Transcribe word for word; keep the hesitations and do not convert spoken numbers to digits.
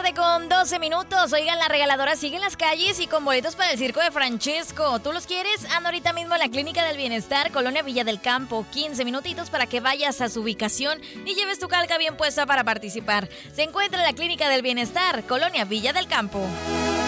tarde con doce minutos. Oigan, la regaladora sigue en las calles y con boletos para el circo de Francesco. ¿Tú los quieres? Anda ahorita mismo en la Clínica del Bienestar, Colonia Villa del Campo. quince minutitos para que vayas a su ubicación y lleves tu calca bien puesta para participar. Se encuentra en la Clínica del Bienestar, Colonia Villa del Campo.